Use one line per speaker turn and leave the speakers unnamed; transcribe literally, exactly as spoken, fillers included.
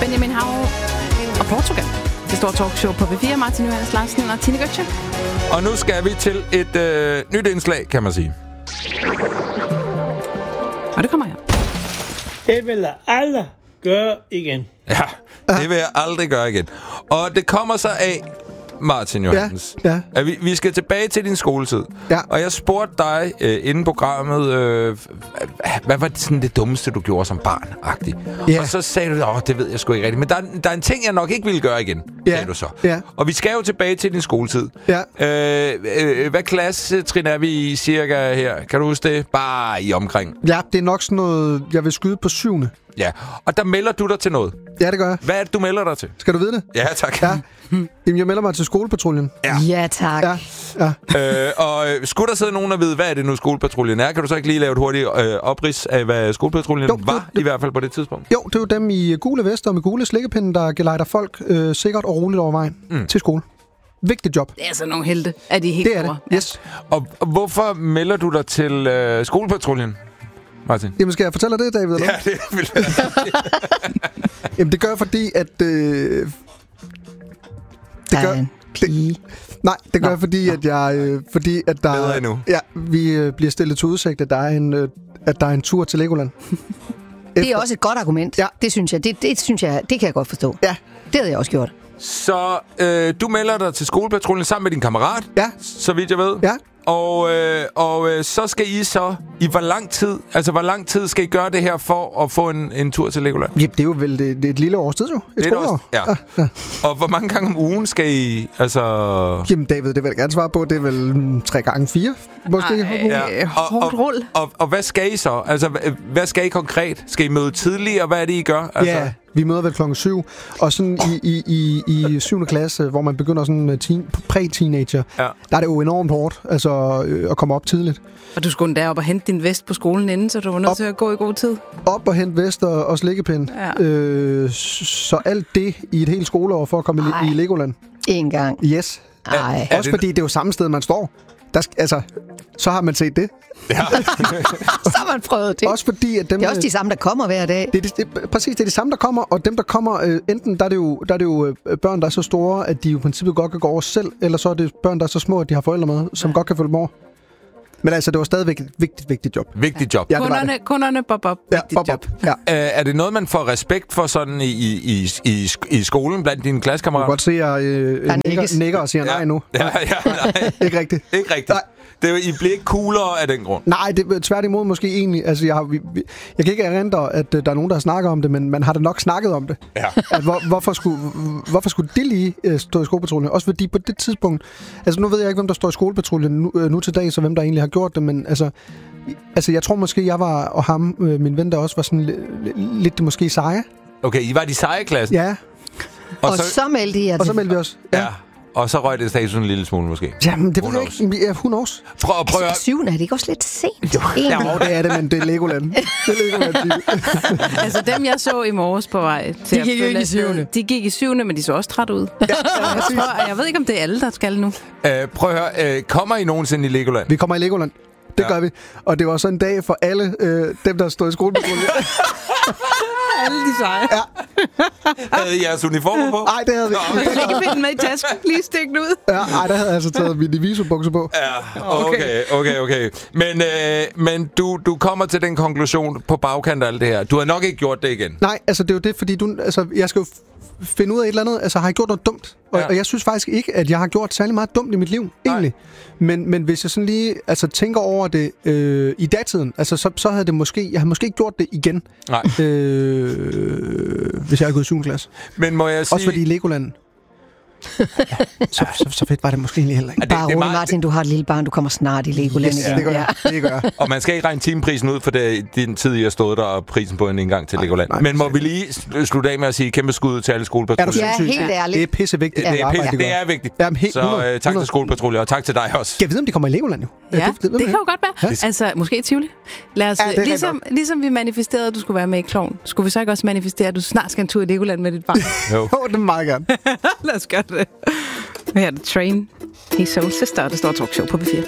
Benjamin Hav og Portugal. Det store talkshow på B fire. Martin Johannes Larsen og Tine Götze.
Og nu skal vi til et øh, nyt indslag, kan man sige.
Og det kommer her.
Det vil jeg aldrig gøre igen.
Ja, det vil jeg aldrig gøre igen. Og det kommer så af, Martin Johannes,
ja, ja.
at vi, vi skal tilbage til din skoletid.
Ja.
Og jeg spurgte dig øh, inden programmet, øh, hvad var det, sådan det dummeste, du gjorde som barn-agtigt?
Ja.
Og så sagde du, åh, det ved jeg sgu ikke rigtigt. Men der, der er en ting, jeg nok ikke ville gøre igen,
Ja.
sagde du så.
Ja.
Og vi skal jo tilbage til din skoletid.
Ja.
Øh, øh, hvad klassetrin er vi i cirka her? Kan du huske det? Bare i omkring.
Ja, det er nok sådan noget, jeg vil skyde på syvende.
Ja, og der melder du dig til noget.
Ja, det gør jeg.
Hvad er det, du melder dig til?
Skal du vide det?
Ja, tak.
Ja. Jamen, jeg melder mig til skolepatruljen.
Ja.
Ja, tak.
Ja, ja.
øh, og øh, skulle der sidde nogen og vide, hvad er det nu skolepatruljen er? Kan du så ikke lige lave et hurtigt øh, oprids af, hvad skolepatruljen
Jo,
var,
det, det,
i hvert fald på det tidspunkt?
Jo, det er jo dem i gule vester og med gule slikkepinde, der gelejder folk øh, sikkert og roligt over vejen mm. til skole. Vigtigt job.
Det er altså nogle helte, er de helt
Det er det,
ja.
yes.
Og, og hvorfor melder du dig til øh, skolepatruljen, Martin?
Jamen, skal jeg fortælle dig det, David? Eller?
Ja, det vil jeg.
Jamen, det gør jeg, fordi at... Øh, det gør,
en pige.
nej, det gør
Nå.
jeg, fordi at jeg... Øh, fordi at der...
Bedre endnu.
Ja, vi øh, bliver stillet til udsigt, at der er en, øh, at der er en tur til Legoland.
Det er også et godt argument.
Ja.
Det synes jeg. Det, det synes jeg, det kan jeg godt forstå.
Ja.
Det havde jeg også gjort.
Så øh, du melder dig til skolepatruljen sammen med din kammerat,
Ja.
så vidt jeg ved.
Ja.
Og, øh, og øh, så skal I så, i hvor lang tid, altså hvor lang tid skal I gøre det her for at få en, en tur til Legoland?
Ja, det er jo vel det, det er et lille års tid, jo. Et
Det er det
skoleår.
også, ja.
ja.
Og hvor mange gange om ugen skal I, altså...
Jamen, David, det vil jeg gerne svare på. Det er vel mm, tre gange fire, måske.
Ej, ja. Hårdt rull.
Og, og, og hvad skal I så? Altså, hvad, hvad skal I konkret? Skal I møde tidligere? Hvad er det, I gør? Altså...
Ja, vi møder vel klokken syv. Og sådan i, i, i, i syvende klasse, hvor man begynder sådan teen, præ-teenager,
Ja.
der er det jo enormt hårdt altså, øh, at komme op tidligt.
Og du skulle derop og hente din vest på skolen inden, så du var nødt
Op.
til at gå i god tid.
Op og hente vest og, og slikkepind.
Ja.
Øh, så alt det i et helt skoleår for at komme i, i Legoland.
En gang.
Yes.
Ej.
Er
Også
det-
fordi det er jo samme sted, man står. Der skal, altså, så har man set det.
Ja.
Så har man prøvet det.
Også fordi, at dem...
Det er også de samme, der kommer hver dag.
Det er, det, det, præcis, det er de samme, der kommer, og dem, der kommer, øh, enten der er, det jo, der er det jo øh, børn, der er så store, at de jo i princippet godt kan gå over selv, eller så er det børn, der er så små, at de har forældre med, som ja. godt kan følge med over. Men altså, det var stadigvæk et vigtigt, vigtigt job.
Vigtigt job.
Ja, det var
Kunderne,
det.
kunderne bob op.
Ja,
Vigtigt
bop,
job.
bop. Ja.
Øh, er det noget, man får respekt for sådan i, i, i, i, i skolen blandt dine
Du kan
klassekammerater?
godt se, at jeg øh,
Der
nikker,
nikkes.
nikker og siger nej nu.
Ja, ja, nej.
Ikke rigtigt.
Ikke rigtigt.
Nej.
Det er jo, I bliver ikke coolere af den grund.
Nej, det er tværtimod måske egentlig. Altså, jeg, har, vi, vi, jeg kan ikke erindre, at øh, der er nogen, der har snakket om det, men man har da nok snakket om det.
Ja.
At, hvor, hvorfor, skulle, hvorfor skulle det lige øh, stå i skolepatruljen? Også fordi på det tidspunkt... Altså, nu ved jeg ikke, hvem der står i skolepatruljen nu, øh, nu til dags, og hvem der egentlig har gjort det, men altså... Altså, jeg tror måske, jeg var, og ham, øh, min ven, der også var sådan li- li- lidt det måske seje.
Okay, I var de seje klassen.
Ja,
Og, og så, så meldte I jer
og så
til.
meldte vi os.
Ja. Og så røg det status en lille smule, måske.
Jamen, det ved
Who
jeg ikke. Ja, who knows?
Prøv at prøve
Altså, syvende er det ikke også lidt sent?
Ja, jo, det er det, men det er Legoland. Det er Legoland.
Altså dem, jeg så i morges på vej til
De
at
gik jo
følge
ikke i
afsted,
syvende.
De gik i syvende, men de så også træt ud. Ja, jeg, tror, jeg ved ikke, om det er alle, der skal nu.
Øh, prøv at høre, øh, kommer I nogensinde i Legoland?
Vi kommer i Legoland. Det
Ja.
gør vi. Og det var så en dag for alle øh, dem, der stod i skolepatruljen.
Alle de seje.
Ja.
Havde I jeres uniformer på?
Nej, det havde vi.
Du kan ikke finde med i tasken. Lige stik den ud.
Ja, ej, der havde jeg altså taget mine visubukser på.
Ja, okay, okay, okay. Men, øh, men du, du kommer til den konklusion på bagkant af alt det her. Du har nok ikke gjort det igen.
Nej, altså det er jo det, fordi du, altså, jeg skal jo f- finde ud af et eller andet. Altså, har jeg gjort noget dumt? Og,
Ja.
og jeg synes faktisk ikke, at jeg har gjort særlig meget dumt i mit liv, egentlig. Men, men hvis jeg sådan lige altså, tænker over det øh, i datiden, altså, så, så havde det måske, jeg havde måske ikke gjort det igen,
Nej.
øh, hvis jeg havde gået i syvende klasse.
Men må jeg sige...
Også fordi i Legoland. Ja, så, så, så fedt var det måske egentlig heller ikke.
Er det-
Bare
det er
rolig,
meget-
Martin, du har et lille barn, du kommer snart i Legoland
Yes,
igen.
det gør jeg. Det gør jeg.
Og man skal ikke regne timeprisen ud for det, din tid, I har stået der, og prisen på en indgang til Legoland.
nej,
Men må vi lige sl- slutte af med at sige kæmpe skud til alle
Er du
skolepatruljer?
Ja,
sindssyg?
helt ærligt.
Det er pissevigtigt.
Det, det, er
arbejde,
pisse,
de
det
gør.
er vigtigt.
Jamen, helt
Så
hundrede,
øh, tak til
hundrede.
skolepatruljer, og tak til dig også.
Jeg ved, om de kommer i Legoland jo.
Ja, det, det, det kan jo godt være.
Ja.
Altså, måske i Tivoli. Lad os,
Ja, det er
ligesom, ligesom vi manifesterede, at du skulle være med i Klovn, skulle vi så ikke også manifestere, at du snart skal en tur i Legoland med dit barn?
Jo.
Åh, oh, det er meget gerne.
Lad os gøre det. Her er det Train. Hey Soul Sister, det står talkshow på B fire.